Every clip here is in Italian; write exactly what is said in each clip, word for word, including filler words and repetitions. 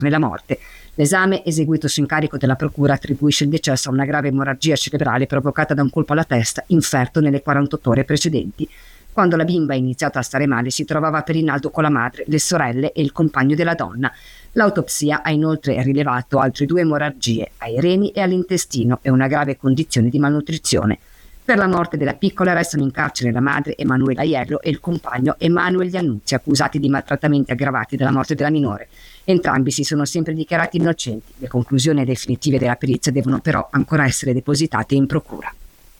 la morte. L'esame eseguito su incarico della procura attribuisce il decesso a una grave emorragia cerebrale provocata da un colpo alla testa inferto nelle quarantotto ore precedenti. Quando la bimba ha iniziato a stare male si trovava per Rinaldo con la madre, le sorelle e il compagno della donna. L'autopsia ha inoltre rilevato altre due emorragie ai reni e all'intestino e una grave condizione di malnutrizione. Per la morte della piccola restano in carcere la madre Emanuela Iello e il compagno Emanuel Iannuzzi, accusati di maltrattamenti aggravati della morte della minore. Entrambi si sono sempre dichiarati innocenti. Le conclusioni definitive della perizia devono però ancora essere depositate in procura.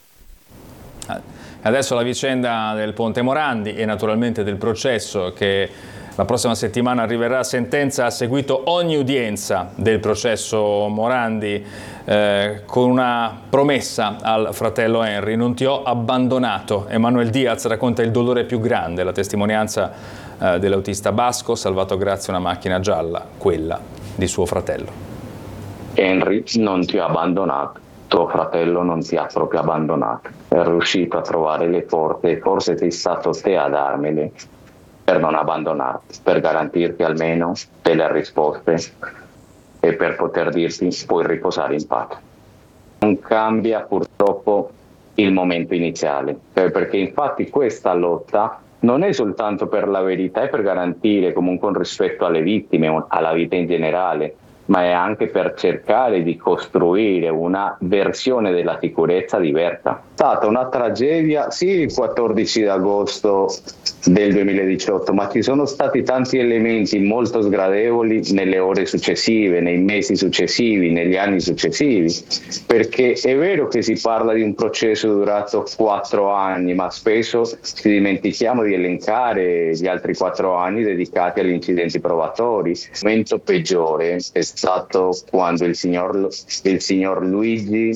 Adesso la vicenda del Ponte Morandi e naturalmente del processo che la prossima settimana arriverà a sentenza. Ha seguito ogni udienza del processo Morandi eh, con una promessa al fratello Henry: non ti ho abbandonato. Emanuel Diaz racconta il dolore più grande, la testimonianza eh, dell'autista basco salvato grazie a una macchina gialla, quella di suo fratello. Henry non ti ho abbandonato. Tuo fratello non ti ha proprio abbandonato, è riuscito a trovare le forze e forse sei stato te a darmele per non abbandonarti, per garantirti almeno delle risposte e per poter dirti puoi riposare in pace. Non cambia purtroppo il momento iniziale, perché infatti questa lotta non è soltanto per la verità e per garantire comunque un rispetto alle vittime, alla vita in generale, ma è anche per cercare di costruire una versione della sicurezza diversa. È stata una tragedia, sì, il quattordici agosto del duemiladiciotto, ma ci sono stati tanti elementi molto sgradevoli nelle ore successive, nei mesi successivi, negli anni successivi, perché è vero che si parla di un processo durato quattro anni, ma spesso ci dimentichiamo di elencare gli altri quattro anni dedicati agli incidenti probatori. Il momento peggiore è stato quando il signor, il signor Luigi,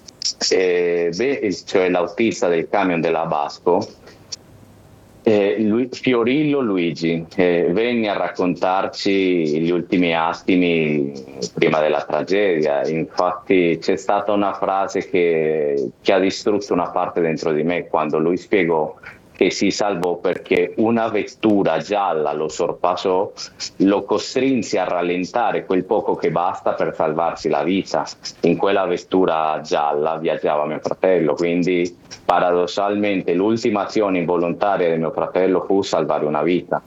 eh, beh, cioè l'autista del camion della Basco, eh, lui, Fiorillo Luigi, eh, venne a raccontarci gli ultimi attimi prima della tragedia. Infatti c'è stata una frase che, che ha distrutto una parte dentro di me quando lui spiegò che si salvò perché una vettura gialla lo sorpassò, lo costrinse a rallentare quel poco che basta per salvarsi la vita. In quella vettura gialla viaggiava mio fratello, quindi paradossalmente l'ultima azione involontaria di mio fratello fu salvare una vita.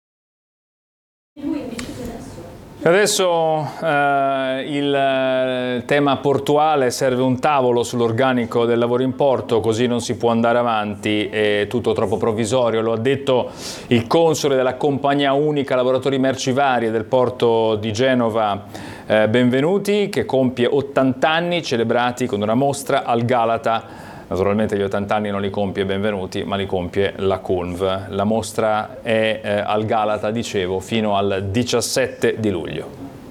Adesso eh, il tema portuale: serve un tavolo sull'organico del lavoro in porto, così non si può andare avanti, è tutto troppo provvisorio. Lo ha detto il console della compagnia unica lavoratori merci varie del porto di Genova, eh, Benvenuti, che compie ottanta anni, celebrati con una mostra al Galata. Naturalmente gli ottanta anni non li compie Benvenuti, ma li compie la C U N V. La mostra è eh, al Galata, dicevo, fino al diciassette di luglio.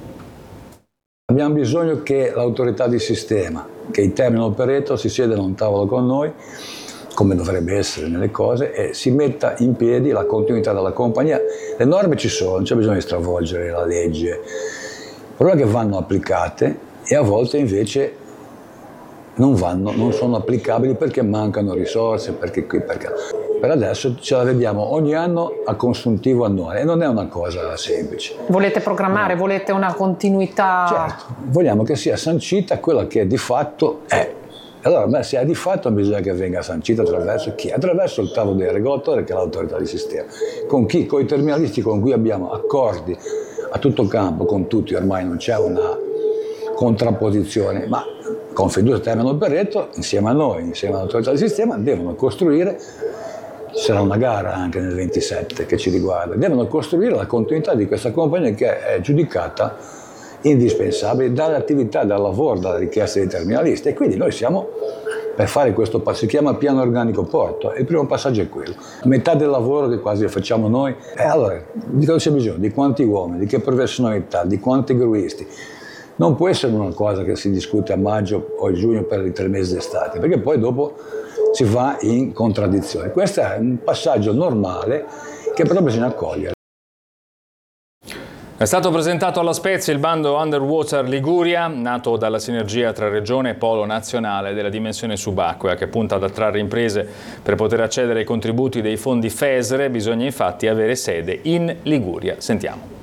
Abbiamo bisogno che l'autorità di sistema, che il terminal operator si sieda a un tavolo con noi, come dovrebbe essere nelle cose, e si metta in piedi la continuità della compagnia. Le norme ci sono, non c'è bisogno di stravolgere la legge. Il problema è che vanno applicate e a volte invece non vanno, non sono applicabili perché mancano risorse, perché qui, perché... Per adesso ce la vediamo ogni anno a consuntivo annuale e non è una cosa semplice. Volete programmare, no. Volete una continuità? Certo, vogliamo che sia sancita quella che di fatto è. Allora, beh, se è di fatto bisogna che venga sancita attraverso chi? Attraverso il tavolo del regolatore, che è l'autorità di sistema. Con chi? Con i terminalisti con cui abbiamo accordi a tutto campo, con tutti, ormai non c'è una contrapposizione, ma con fiducia terminal operator, insieme a noi, insieme all'autorità di sistema, devono costruire, sarà una gara anche nel ventisette che ci riguarda, devono costruire la continuità di questa compagnia che è giudicata indispensabile dalle attività, dal lavoro, dalle richieste dei terminalisti. E quindi noi siamo per fare questo passo, si chiama piano organico porto, e il primo passaggio è quello. Metà del lavoro che quasi facciamo noi, e allora di cosa c'è bisogno? Di quanti uomini, di che professionalità, di quanti gruisti. Non può essere una cosa che si discute a maggio o a giugno per i tre mesi d'estate, perché poi dopo si va in contraddizione. Questo è un passaggio normale che però bisogna accogliere. È stato presentato alla Spezia il bando Underwater Liguria, nato dalla sinergia tra Regione e Polo Nazionale della dimensione subacquea, che punta ad attrarre imprese per poter accedere ai contributi dei fondi FESRE. Bisogna infatti avere sede in Liguria. Sentiamo.